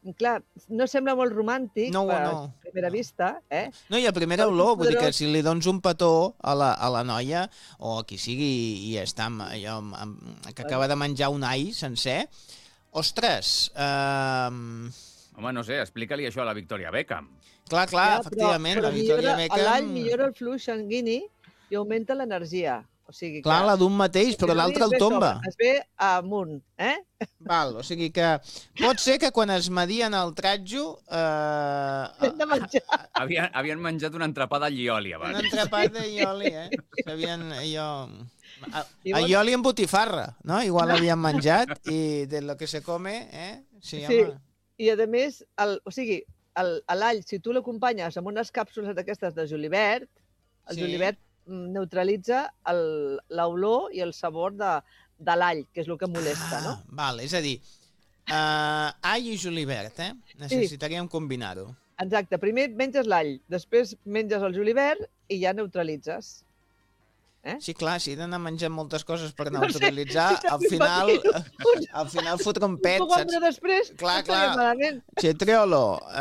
clar, no sembla molt romàntic No, a no. primera vista, No, i a primera olor, vull dir que si li dones un petó a la noia, o a qui sigui, i està que acaba de menjar un all sencer, ostres... Home, no sé, explica-li això a la Victoria Beckham. Clar, efectivament, però la Victoria Beckham... l'all millora el flux sanguini i augmenta l'energia. O sigui que... Clar, la d'un mateix, però l'altre el tomba. Es ve amunt, Val, o sigui que pot ser que quan es medien el tratjo... Hem de menjar. Havien menjat un entrepà d'allioli abans. Un entrepat d'allioli, Sabien allò... Allioli amb botifarra, no? Igual havien menjat i de lo que se come, Sí, home. I a més, o sigui, l'all, si tu l'acompanyes amb unes càpsules d'aquestes de julivert, el julivert neutralitza l'olor i el sabor de l'all, que és el que molesta, no? Val, és a dir, all i julivert, necessitaríem combinar-ho. Exacte, primer menges l'all, després menges el julivert i ja neutralitzes. Sí, clar, si he d'anar menjant moltes coses per neutralitzar, al final fotre un pet, saps? Després, clar, Cetriolo,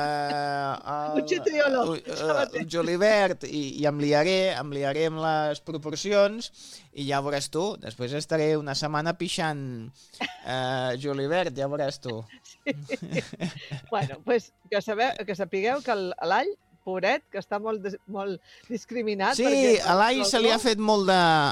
el julivert, i em liaré amb les proporcions, i ja veuràs tu, després estaré una setmana pixant julivert, ja veuràs tu. Bueno, doncs que sapigueu que l'all, pobret, que està molt discriminat. Sí, a l'all se li ha fet molt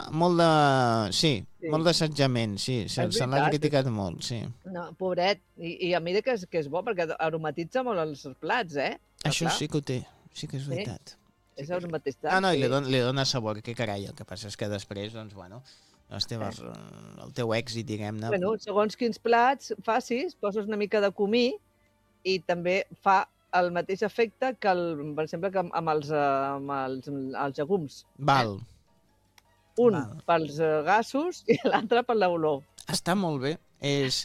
d'assetjament, sí, se l'ha criticat molt, sí. No, pobret, i a mi que és bo, perquè aromatitza molt els plats, Això sí que ho té, sí que és veritat. És aromatitzat. No, i li dona sabor, que carai, el que passa és que després, doncs, bueno, el teu èxit, diguem-ne... Bueno, segons quins plats facis, poses una mica de comí i també fa el mateix efecte que, per exemple, que amb els llegums. Val. Un pels gasos i l'altre per l'olor. Està molt bé. És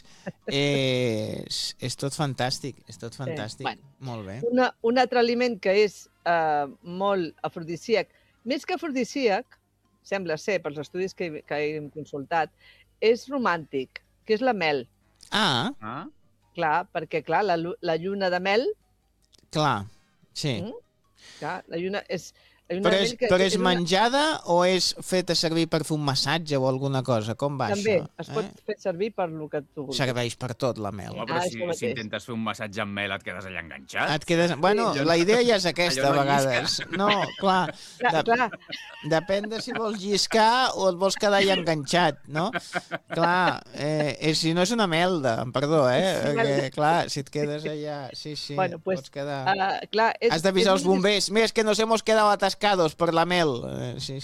tot fantàstic, Molt bé. Un altre aliment que és molt afrodisíac, més que afrodisíac, sembla ser, pels estudis que hem consultat, és romàntic, que és la mel. Clar, perquè la lluna de mel... Clar, sí. Clar, la lluna és... Però és menjada o és feta servir per fer un massatge o alguna cosa? Com va això? També, es pot fer servir per el que tu vulguis. Serveix per tot, la mel. Home, però si intentes fer un massatge amb mel et quedes allà enganxat. Bueno, la idea ja és aquesta, a vegades. No, clar. Depèn de si vols lliscar o et vols quedar allà enganxat, no? Clar, si no és una melda, perdó, perquè, clar, si et quedes allà... Sí, pots quedar... Has d'avisar els bombers. Mira, és que nos hemos quedado atascados per la mel. Sí.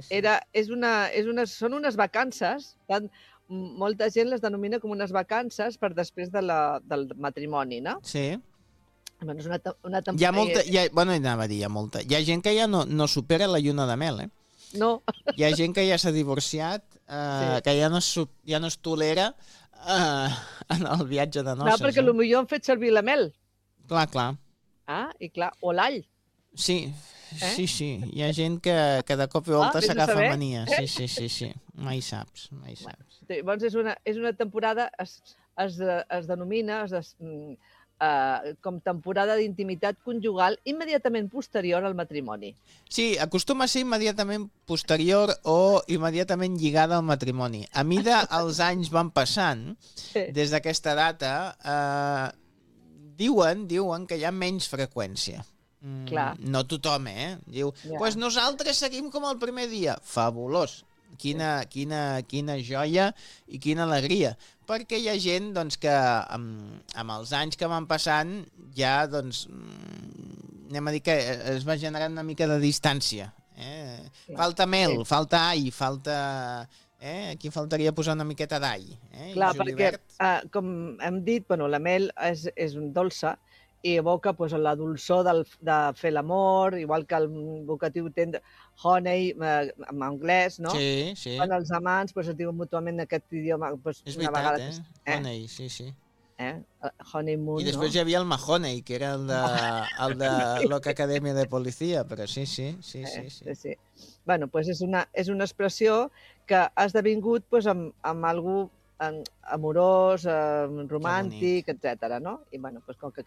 Són unes vacances, molta gent les denomina com unes vacances per després del matrimoni, no? Sí. Bueno, és una temporada... Hi ha gent que ja no supera la lluna de mel, No. Hi ha gent que ja s'ha divorciat, que ja no es tolera en el viatge de noces. Clar, perquè potser han fet servir la mel. Clar. O l'all. Sí. Hi ha gent que de cop i volta s'agafa mania. Sí. Mai saps. Llavors és una temporada, es denomina com temporada d'intimitat conjugal immediatament posterior al matrimoni. Sí, acostuma a ser immediatament posterior o immediatament lligada al matrimoni. A mida els anys van passant, des d'aquesta data, diuen que hi ha menys freqüència. No tothom, Diu, doncs nosaltres seguim com el primer dia. Fabulós. Quina joia i quina alegria. Perquè hi ha gent doncs, que amb els anys que van passant ja, doncs, anem a dir que es va generant una mica de distància. Falta mel, falta all, falta... Aquí faltaria posar una miqueta d'all. Clar, perquè, com hem dit, la mel és dolça, i evoca la dolçor de fer l'amor, igual que el vocatiu tendre, honey, en anglès, no? Sí. Quan els amants es diuen mútuament aquest idioma és veritat, honey, sí. Honeymoon, I després hi havia el Mahoney, que era el de l'Oca Acadèmia de Policia, però sí. Bueno, és una expressió que ha esdevingut amb algú amorós, romàntic, etc. No? I com que